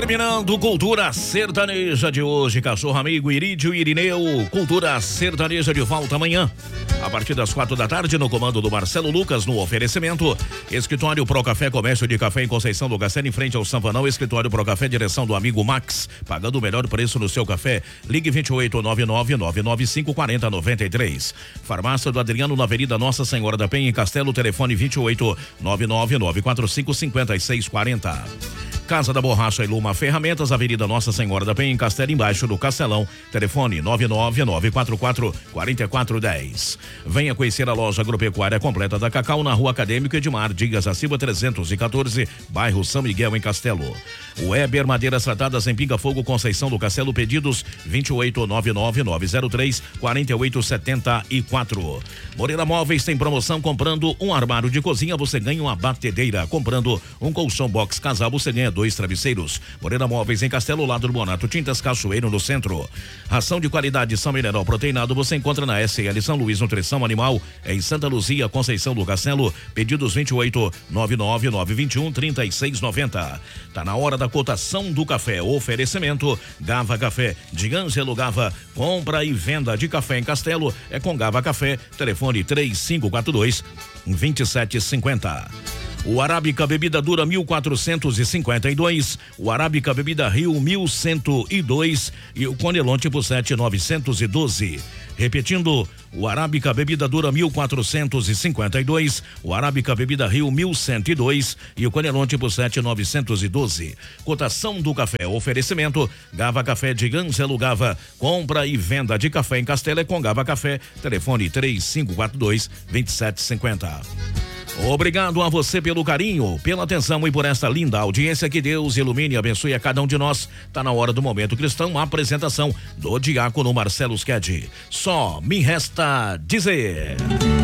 Terminando Cultura Sertaneja de hoje, cachorro amigo Irídio Irineu, Cultura Sertaneja de volta amanhã, a partir das 4 da tarde, no comando do Marcelo Lucas, no oferecimento, Escritório Pro Café, comércio de café em Conceição do Cacena, em frente ao Sampanão, Escritório Pro Café, direção do amigo Max, pagando o melhor preço no seu café, ligue 2899-995-4093. Farmácia do Adriano, na Avenida Nossa Senhora da Penha, em Castelo, telefone 2899-945-5640. Casa da Borracha e Luma Ferramentas, Avenida Nossa Senhora da Penha, em Castelo, embaixo do Castelão, telefone 99944-4410. Venha conhecer a loja agropecuária completa da Cacau, na Rua Acadêmico Edmar Dias da Silva 314, bairro São Miguel, em Castelo. Weber Madeiras Tratadas em Pinga Fogo, Conceição do Castelo, pedidos 2899-903-4874. Moreira Móveis tem promoção: comprando um armário de cozinha, você ganha uma batedeira. Comprando um colchão box casal, você ganha 2 travesseiros. Moreira Móveis em Castelo, lado do Bonato Tintas Cachoeiro, no centro. Ração de qualidade São Mineral Proteinado você encontra na SL São Luís Nutrição Animal, em Santa Luzia, Conceição do Castelo, pedidos 2899-921-3690. Tá na hora da cotação do café. Oferecimento Gava Café de Ângelo Gava, compra e venda de café em Castelo é com Gava Café, telefone 3542-2750. O Arábica Bebida Dura 1452, o Arábica Bebida Rio 1102 e o Conelon Tipo 7 912. Repetindo, o Arábica Bebida Dura 1452, o Arábica Bebida Rio 1102 e o Conelon Tipo 7 912. Cotação do café. Oferecimento Gava Café de Ângelo Gava, compra e venda de café em Castelo é com Gava Café, telefone 3542-2750. Obrigado a você pelo carinho, pela atenção e por esta linda audiência. Que Deus ilumine e abençoe a cada um de nós. Tá na hora do Momento Cristão, a apresentação do diácono Marcelo Sked. Só me resta dizer...